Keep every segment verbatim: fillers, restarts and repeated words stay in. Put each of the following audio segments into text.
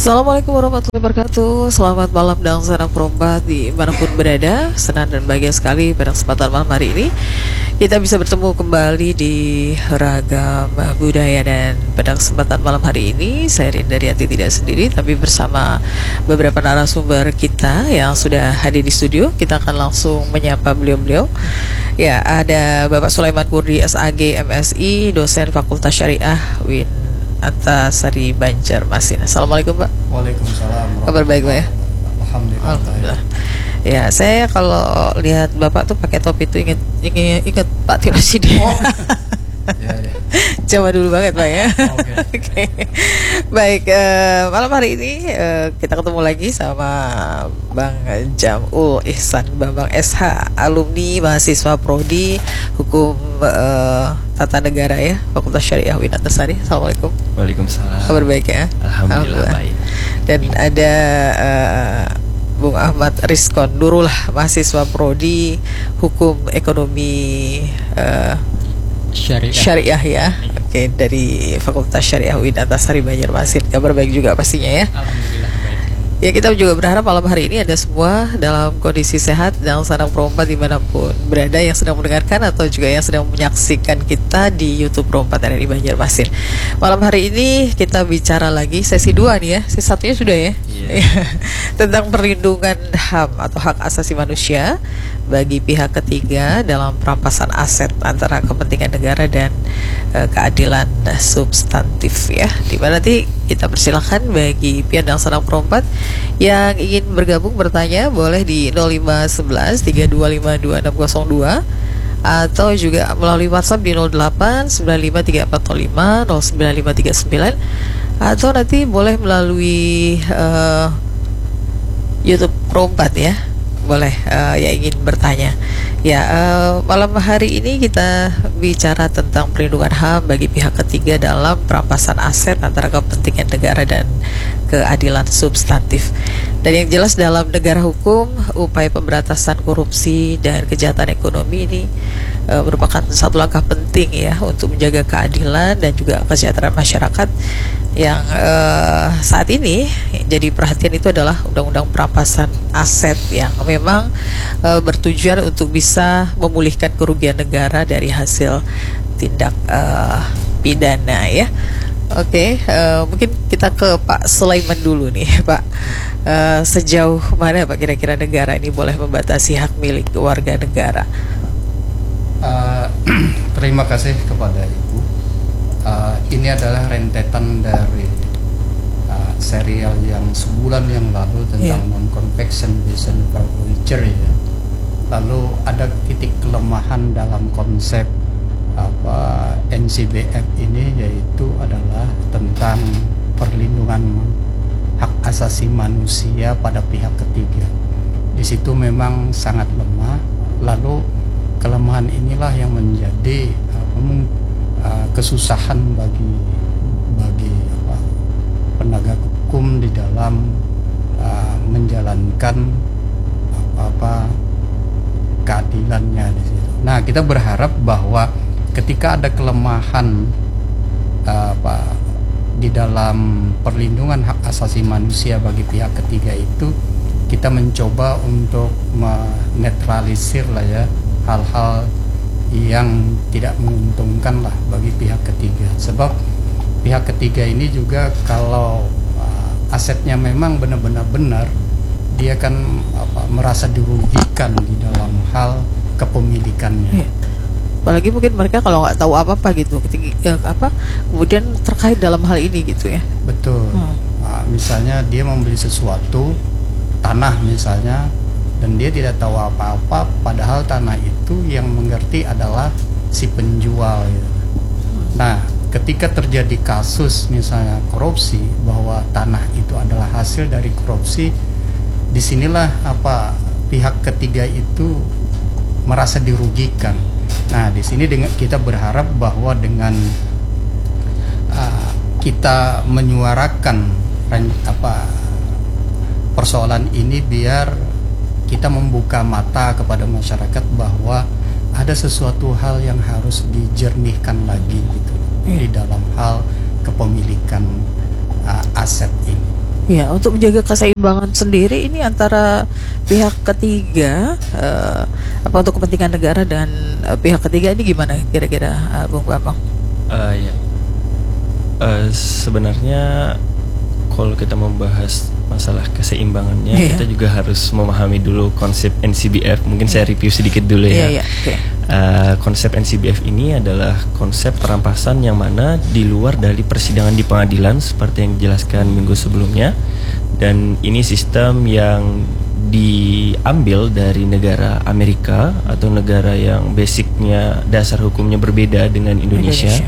Assalamualaikum warahmatullahi wabarakatuh. Selamat malam dan salam perombat dimanapun berada. Senang dan bahagia sekali pada kesempatan malam hari ini kita bisa bertemu kembali di Ragam Budaya. Dan pada kesempatan malam hari ini saya Rindariati tidak sendiri, tapi bersama beberapa narasumber kita yang sudah hadir di studio. Kita akan langsung menyapa beliau-beliau. Ya, ada Bapak Sulaiman Kurdi S A G M Si, dosen Fakultas Syariah U I N Antasari Banjarmasin. Assalamualaikum Pak. Waalaikumsalam. Kabar baik Pak ya? Alhamdulillah. Alhamdulillah. Ya, saya kalau lihat Bapak tuh pakai topi itu inget inget, inget Pak Tirosidi. Oh. Ya, ya. Coba dulu banget Pak ya. Oke. Okay. Okay. Baik, uh, malam hari ini uh, kita ketemu lagi sama Bang Jamul Ihsan Bambang S H, alumni mahasiswa Prodi Hukum uh, Tata Negara ya, Fakultas Syariah U I N Antasari. Assalamualaikum. Waalaikumsalam. Kabar baik ya? Alhamdulillah, Alhamdulillah. Baik. Dan ada uh, Bung Ahmad Rizkon Nurullah, mahasiswa Prodi Hukum Ekonomi uh, Syariah. Syariah ya. Oke, dari Fakultas Syariah U I N Antasari Banjarmasin. Kabar baik juga pastinya ya. Alhamdulillah baik. Ya, kita juga berharap malam hari ini ada semua dalam kondisi sehat dan senang perompat dimanapun berada, yang sedang mendengarkan atau juga yang sedang menyaksikan kita di YouTube Perompat R R I Banjarmasin. Malam hari ini kita bicara lagi sesi dua nih ya. Sesi satunya sudah ya. Yeah. Tentang perlindungan H A M atau hak asasi manusia bagi pihak ketiga dalam perampasan aset antara kepentingan negara dan uh, keadilan substantif ya. Dimana nanti kita persilahkan bagi pihak yang sedang perompat yang ingin bergabung bertanya boleh di nol lima satu satu tiga dua lima dua enam nol dua atau juga melalui WhatsApp di nol delapan sembilan lima tiga empat nol lima nol sembilan lima tiga sembilan, atau nanti boleh melalui uh, YouTube Perompat ya. Boleh uh, yang ingin bertanya. Ya, uh, malam hari ini kita bicara tentang perlindungan H A M bagi pihak ketiga dalam perampasan aset antara kepentingan negara dan keadilan substantif. Dan yang jelas dalam negara hukum, upaya pemberantasan korupsi dan kejahatan ekonomi ini uh, merupakan satu langkah penting ya untuk menjaga keadilan dan juga kesejahteraan masyarakat. Yang uh, saat ini jadi perhatian itu adalah undang-undang perampasan aset yang memang uh, bertujuan untuk bisa memulihkan kerugian negara dari hasil tindak uh, pidana ya. Oke, okay, uh, mungkin kita ke Pak Sulaiman dulu nih Pak. Uh, sejauh mana Pak kira-kira negara ini boleh membatasi hak milik warga negara? Uh, terima kasih kepada Ibu. Uh, ini adalah rentetan dari uh, serial yang sebulan yang lalu tentang yeah. non-convection based foreclosure ya. Lalu ada titik kelemahan dalam konsep apa N C B F ini, yaitu adalah tentang perlindungan hak asasi manusia pada pihak ketiga. Di situ memang sangat lemah. Lalu kelemahan inilah yang menjadi uh, Uh, kesusahan bagi bagi apa, penegak hukum di dalam uh, menjalankan apa, apa keadilannya di situ. Nah, kita berharap bahwa ketika ada kelemahan uh, apa, di dalam perlindungan hak asasi manusia bagi pihak ketiga itu, kita mencoba untuk menetralisir lah ya hal-hal yang tidak menguntungkan lah bagi pihak ketiga. Sebab pihak ketiga ini juga kalau uh, asetnya memang benar-benar benar, dia kan apa, merasa dirugikan di dalam hal kepemilikannya. Ya. Apalagi mungkin mereka kalau nggak tahu apa-apa gitu, ketika ya, apa kemudian terkait dalam hal ini gitu ya. Betul. Hmm. Nah, misalnya dia membeli sesuatu, tanah misalnya, dan dia tidak tahu apa-apa, padahal tanah itu yang mengerti adalah si penjual gitu. Nah, ketika terjadi kasus misalnya korupsi, bahwa tanah itu adalah hasil dari korupsi, disinilah apa pihak ketiga itu merasa dirugikan. Nah, di sini dengan kita berharap bahwa dengan uh, kita menyuarakan apa persoalan ini, biar kita membuka mata kepada masyarakat bahwa ada sesuatu hal yang harus dijernihkan lagi gitu hmm. di dalam hal kepemilikan uh, aset ini. Ya, untuk menjaga keseimbangan sendiri ini antara pihak ketiga, eh, apa untuk kepentingan negara dan eh, pihak ketiga ini gimana kira-kira, uh, Bung Bambang? Uh, ya. Uh, sebenarnya kalau kita membahas masalah keseimbangannya, Iya. kita juga harus memahami dulu konsep N C B F. Mungkin saya review sedikit dulu ya. Iya, iya, oke. Uh, konsep N C B F ini adalah konsep perampasan yang mana di luar dari persidangan di pengadilan seperti yang dijelaskan minggu sebelumnya, dan ini sistem yang diambil dari negara Amerika atau negara yang basicnya dasar hukumnya berbeda dengan Indonesia. Indonesia.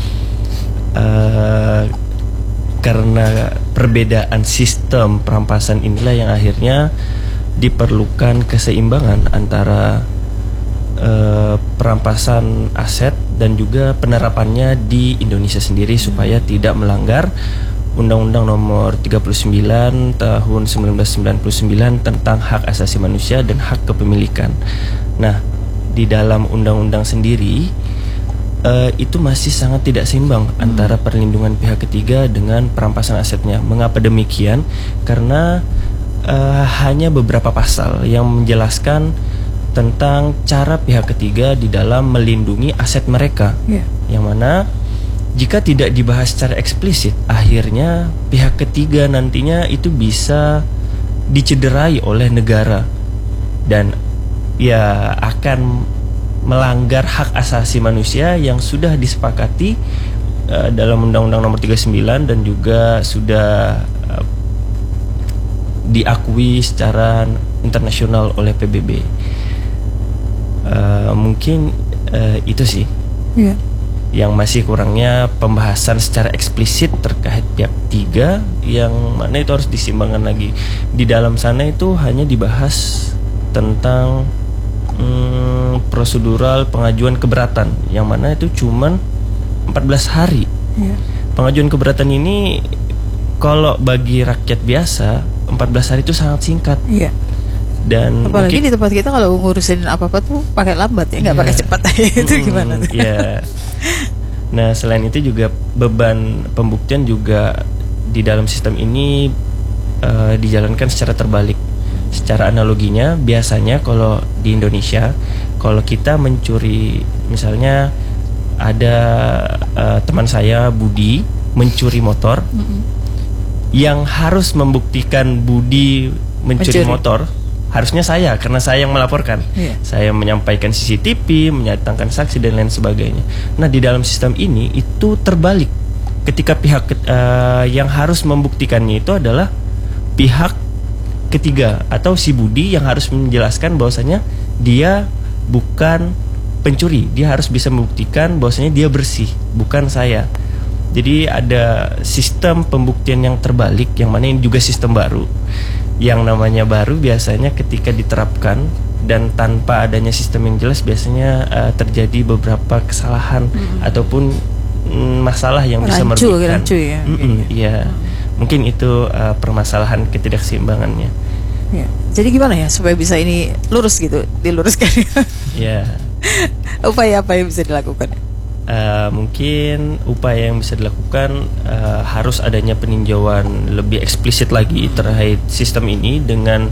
Uh, karena perbedaan sistem perampasan inilah yang akhirnya diperlukan keseimbangan antara Uh, perampasan aset dan juga penerapannya di Indonesia sendiri supaya tidak melanggar Undang-Undang Nomor tiga puluh sembilan Tahun seribu sembilan ratus sembilan puluh sembilan tentang hak asasi manusia dan hak kepemilikan. Nah, di dalam undang-undang sendiri uh, itu masih sangat tidak seimbang hmm. antara perlindungan pihak ketiga dengan perampasan asetnya. Mengapa demikian? Karena uh, hanya beberapa pasal yang menjelaskan tentang cara pihak ketiga di dalam melindungi aset mereka, yeah. yang mana jika tidak dibahas secara eksplisit, akhirnya pihak ketiga nantinya itu bisa dicederai oleh negara dan ya akan melanggar hak asasi manusia yang sudah disepakati uh, dalam Undang-Undang Nomor tiga puluh sembilan dan juga sudah uh, diakui secara internasional oleh P B B. Uh, mungkin uh, itu sih yeah. yang masih kurangnya pembahasan secara eksplisit terkait pihak tiga, yang mana itu harus disimbangkan lagi. Di dalam sana itu hanya dibahas tentang hmm, prosedural pengajuan keberatan, yang mana itu cuman empat belas hari. yeah. Pengajuan keberatan ini kalau bagi rakyat biasa empat belas hari itu sangat singkat. yeah. Dan apalagi mungkin, di tempat kita kalau ngurusin apa-apa tuh pakai lambat ya, nggak yeah. pakai cepat aja. Itu mm, gimana tuh? Yeah. Nah, selain itu juga beban pembuktian juga di dalam sistem ini uh, dijalankan secara terbalik. Secara analoginya, biasanya kalau di Indonesia, kalau kita mencuri, misalnya ada uh, teman saya Budi mencuri motor, mm-hmm. yang harus membuktikan Budi mencuri, mencuri. motor harusnya saya, karena saya yang melaporkan. yeah. Saya menyampaikan C C T V, menyatakan saksi dan lain sebagainya. Nah, di dalam sistem ini itu terbalik. Ketika pihak uh, yang harus membuktikannya itu adalah pihak ketiga atau si Budi yang harus menjelaskan bahwasanya dia bukan pencuri. Dia harus bisa membuktikan bahwasanya dia bersih, bukan saya. Jadi ada sistem pembuktian yang terbalik, yang mana ini juga sistem baru. Yang namanya baru biasanya ketika diterapkan dan tanpa adanya sistem yang jelas, biasanya uh, terjadi beberapa kesalahan hmm. ataupun mm, masalah yang rancu, bisa merugikan. Rancu ya. Iya, hmm. mungkin itu uh, permasalahan ketidakseimbangannya. Ya. Jadi gimana ya supaya bisa ini lurus gitu, diluruskan? Iya. Upaya apa yang bisa dilakukan? Uh, mungkin upaya yang bisa dilakukan uh, harus adanya peninjauan lebih eksplisit lagi terkait sistem ini dengan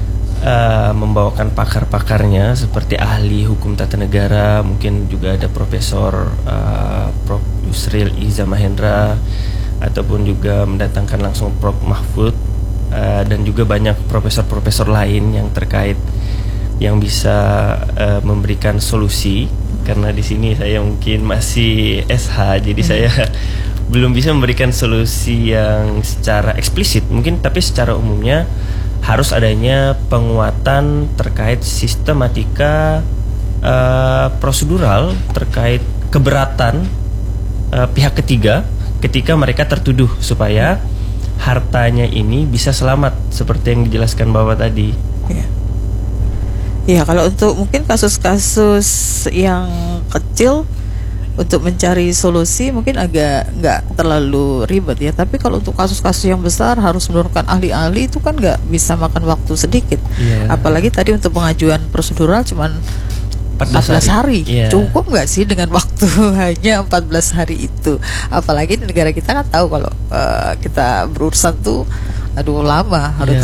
uh, membawakan pakar-pakarnya seperti ahli hukum tata negara, mungkin juga ada Profesor uh, Prof Yusril Iza Mahendra, ataupun juga mendatangkan langsung Prof Mahfud, uh, dan juga banyak profesor-profesor lain yang terkait yang bisa uh, memberikan solusi. Karena di sini saya mungkin masih S H, jadi hmm. saya belum bisa memberikan solusi yang secara eksplisit. Mungkin tapi secara umumnya harus adanya penguatan terkait sistematika uh, prosedural terkait keberatan uh, pihak ketiga ketika mereka tertuduh, supaya hartanya ini bisa selamat seperti yang dijelaskan Bapak tadi. Yeah. Ya, kalau untuk mungkin kasus-kasus yang kecil untuk mencari solusi mungkin agak nggak terlalu ribet ya. Tapi kalau untuk kasus-kasus yang besar harus menurunkan ahli-ahli, itu kan nggak bisa makan waktu sedikit. Yeah. Apalagi tadi untuk pengajuan prosedural cuman empat belas hari. Yeah. Cukup nggak sih dengan waktu hanya empat belas hari itu? Apalagi di negara kita kan tahu kalau uh, kita berurusan tuh aduh lama harus Iya.